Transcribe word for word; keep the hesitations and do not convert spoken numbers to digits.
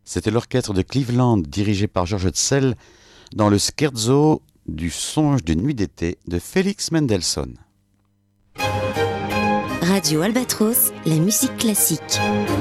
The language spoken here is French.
C'était l'orchestre de Cleveland dirigé par George Hetzel dans le scherzo du songe d'une nuit d'été de Félix Mendelssohn. Radio Albatros, la musique classique.